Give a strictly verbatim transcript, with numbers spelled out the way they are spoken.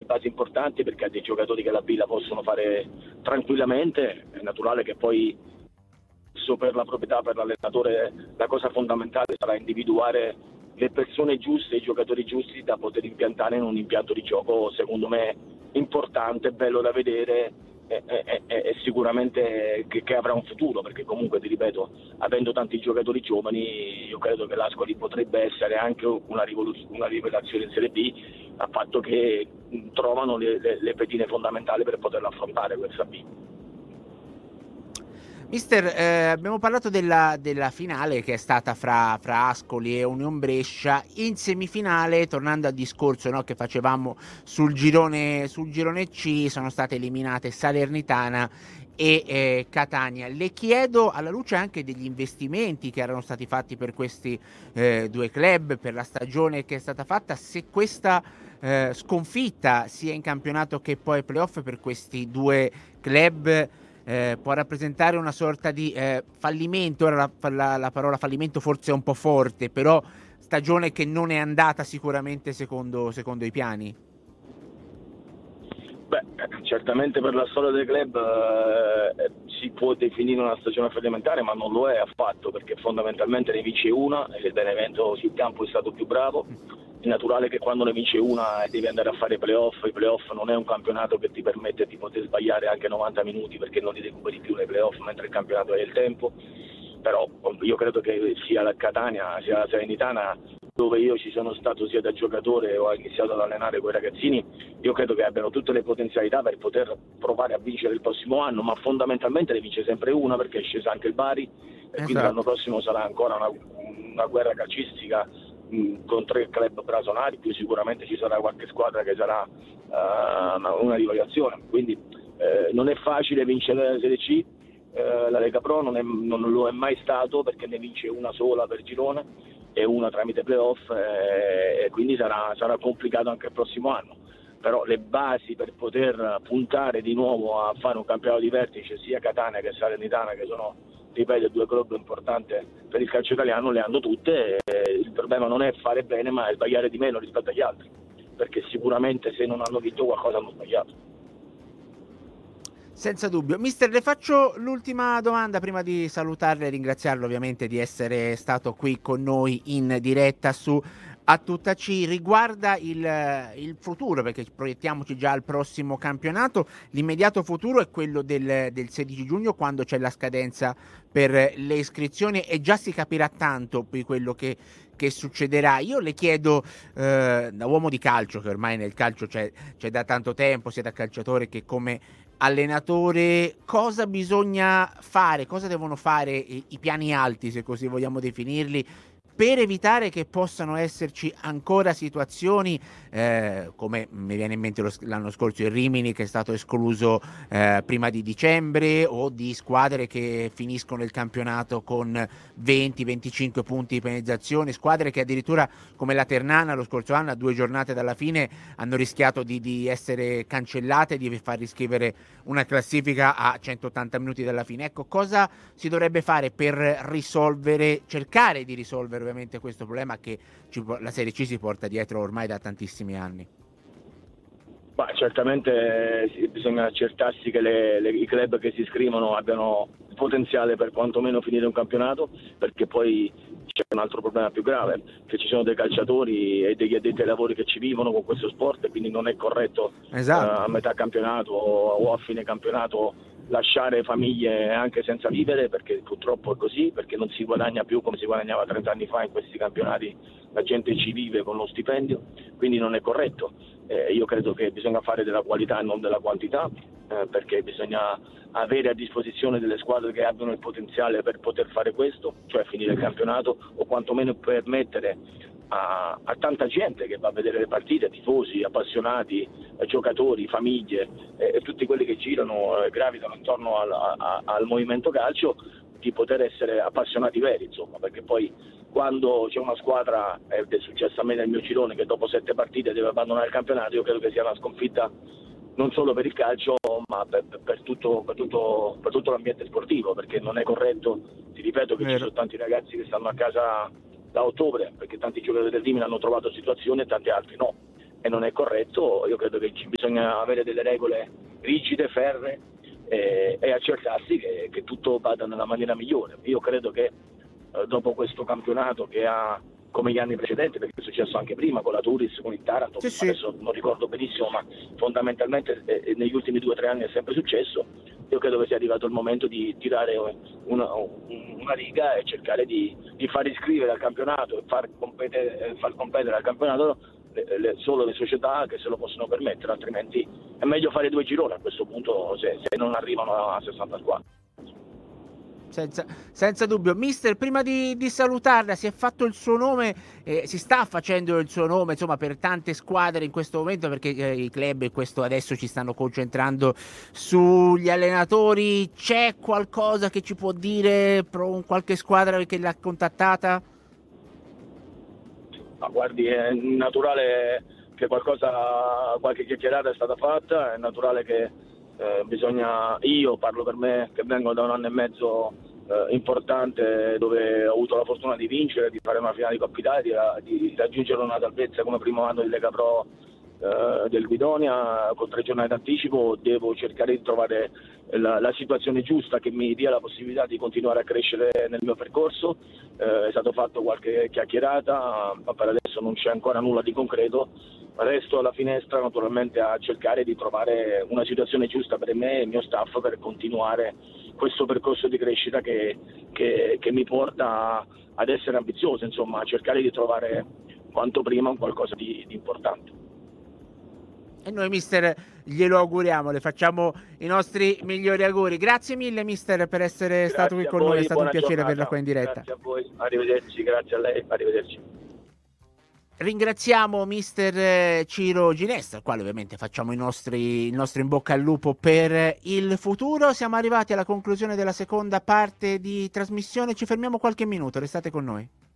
basi importanti, perché ha dei giocatori che la B la possono fare tranquillamente. È naturale che poi per la proprietà, per l'allenatore, la cosa fondamentale sarà individuare le persone giuste, i giocatori giusti da poter impiantare in un impianto di gioco, secondo me, importante, bello da vedere e, e, e sicuramente che, che avrà un futuro, perché comunque, ti ripeto, avendo tanti giocatori giovani, io credo che l'Ascoli potrebbe essere anche una, una rivelazione in Serie B, a fatto che trovano le, le, le pedine fondamentali per poterla affrontare questa B. Mister, eh, abbiamo parlato della, della finale che è stata fra, fra Ascoli e Union Brescia. In semifinale, tornando al discorso, no, che facevamo sul girone, sul girone C, sono state eliminate Salernitana e eh, Catania. Le chiedo, alla luce anche degli investimenti che erano stati fatti per questi eh, due club, per la stagione che è stata fatta, se questa eh, sconfitta sia in campionato che poi playoff per questi due club Eh, può rappresentare una sorta di eh, fallimento. Ora la, la, la parola fallimento forse è un po' forte, però stagione che non è andata sicuramente secondo, secondo i piani. Beh, certamente per la storia del club eh, si può definire una stagione fallimentare, ma non lo è affatto, perché fondamentalmente ne vince una e il Benevento sul campo è stato più bravo. È naturale che quando ne vince una e devi andare a fare i playoff, i playoff non è un campionato che ti permette di poter sbagliare anche novanta minuti, perché non li recuperi più nei playoff, mentre il campionato è il tempo. Però io credo che sia la Catania sia la Salernitana, dove io ci sono stato sia da giocatore o ho iniziato ad allenare quei ragazzini, io credo che abbiano tutte le potenzialità per poter provare a vincere il prossimo anno, ma fondamentalmente ne vince sempre una, perché è scesa anche il Bari e esatto. Quindi l'anno prossimo sarà ancora una, una guerra calcistica mh, con tre club blasonati, più sicuramente ci sarà qualche squadra che sarà uh, una, una rivelazione, quindi eh, non è facile vincere la Serie C. Uh, la Lega Pro non, è, non lo è mai stato, perché ne vince una sola per girone e una tramite playoff, eh, e quindi sarà, sarà complicato anche il prossimo anno. Però le basi per poter puntare di nuovo a fare un campionato di vertice, sia Catania che Salernitana, che sono, ripeto, due club importanti per il calcio italiano, le hanno tutte. E il problema non è fare bene, ma è sbagliare di meno rispetto agli altri, perché sicuramente se non hanno vinto qualcosa hanno sbagliato. Senza dubbio. Mister, le faccio l'ultima domanda prima di salutarle e ringraziarlo ovviamente di essere stato qui con noi in diretta su A Tutta C. Riguarda il, il futuro, perché proiettiamoci già al prossimo campionato. L'immediato futuro è quello del, del sedici giugno, quando c'è la scadenza per le iscrizioni, e già si capirà tanto di quello che che succederà. Io le chiedo, eh, da uomo di calcio, che ormai nel calcio c'è, c'è da tanto tempo, sia da calciatore che come allenatore, cosa bisogna fare, cosa devono fare i, i piani alti, se così vogliamo definirli, per evitare che possano esserci ancora situazioni eh, come mi viene in mente lo, l'anno scorso il Rimini, che è stato escluso eh, prima di dicembre, o di squadre che finiscono il campionato con venti venticinque punti di penalizzazione, squadre che addirittura come la Ternana lo scorso anno, a due giornate dalla fine, hanno rischiato di, di essere cancellate, di far riscrivere una classifica a centottanta minuti dalla fine. Ecco, cosa si dovrebbe fare per risolvere, cercare di risolvere ovviamente questo problema che ci, la Serie C si porta dietro ormai da tantissimi anni? Bah, certamente eh, bisogna accertarsi che le, le, i club che si iscrivono abbiano il potenziale per quantomeno finire un campionato, perché poi c'è un altro problema più grave, che ci sono dei calciatori e degli addetti ai lavori che ci vivono con questo sport, e quindi non è corretto esatto. eh, a metà campionato o, o a fine campionato lasciare famiglie anche senza vivere, perché purtroppo è così, perché non si guadagna più come si guadagnava trenta anni fa in questi campionati, la gente ci vive con lo stipendio, quindi non è corretto. Eh, io credo che bisogna fare della qualità e non della quantità, eh, perché bisogna avere a disposizione delle squadre che abbiano il potenziale per poter fare questo, cioè finire il campionato, o quantomeno permettere a, a tanta gente che va a vedere le partite, tifosi, appassionati, eh, giocatori, famiglie eh, e tutti quelli che girano, eh, gravitano intorno al, a, al movimento calcio, di poter essere appassionati veri, insomma, perché poi quando c'è una squadra, ed è successo a me nel mio girone, che dopo sette partite deve abbandonare il campionato, io credo che sia una sconfitta non solo per il calcio, ma per, per, tutto, per, tutto, per tutto l'ambiente sportivo, perché non è corretto. Ti ripeto che Vero. Ci sono tanti ragazzi che stanno a casa da ottobre, perché tanti giocatori del Rimini hanno trovato situazioni e tanti altri no. e non è corretto. Io credo che ci bisogna avere delle regole rigide, ferree, e, e accertarsi che, che tutto vada nella maniera migliore. Io credo che eh, dopo questo campionato, che ha come gli anni precedenti, perché è successo anche prima con la Turis, con il Taranto, Sì, sì. adesso non ricordo benissimo, ma fondamentalmente eh, negli ultimi due o tre anni è sempre successo. Io credo che sia arrivato il momento di tirare una, una riga e cercare di, di far iscrivere al campionato e far competere, far competere al campionato le, le, solo le società che se lo possono permettere, altrimenti è meglio fare due gironi a questo punto, se, se non arrivano a sessanta squadre. Senza, senza dubbio. Mister, prima di, di salutarla, si è fatto il suo nome, eh, si sta facendo il suo nome, insomma, per tante squadre in questo momento, perché eh, i club in questo adesso ci stanno concentrando sugli allenatori. C'è qualcosa che ci può dire pro qualche squadra che l'ha contattata? Ma guardi, è naturale che qualcosa, qualche chiacchierata è stata fatta, è naturale che Eh, bisogna, io parlo per me che vengo da un anno e mezzo eh, importante, dove ho avuto la fortuna di vincere, di fare una finale di Coppa Italia, di, di raggiungere una salvezza come primo anno di Lega Pro eh, del Guidonia con tre giornate d'anticipo. Devo cercare di trovare la, la situazione giusta che mi dia la possibilità di continuare a crescere nel mio percorso. Eh, è stato fatto qualche chiacchierata, ma per adesso non c'è ancora nulla di concreto. Resto alla finestra naturalmente a cercare di trovare una situazione giusta per me e il mio staff per continuare questo percorso di crescita che, che, che mi porta ad essere ambizioso, insomma, a cercare di trovare quanto prima un qualcosa di, di importante. E noi, mister, glielo auguriamo, le facciamo i nostri migliori auguri. Grazie mille, mister, per essere Grazie stato qui con voi, noi, è stato un piacere giornata. averla qua in diretta. Grazie a voi, arrivederci, grazie a lei, arrivederci. Ringraziamo mister Ciro Ginestra, al quale ovviamente facciamo i nostri, il nostro in bocca al lupo per il futuro. Siamo arrivati alla conclusione della seconda parte di trasmissione, ci fermiamo qualche minuto, restate con noi.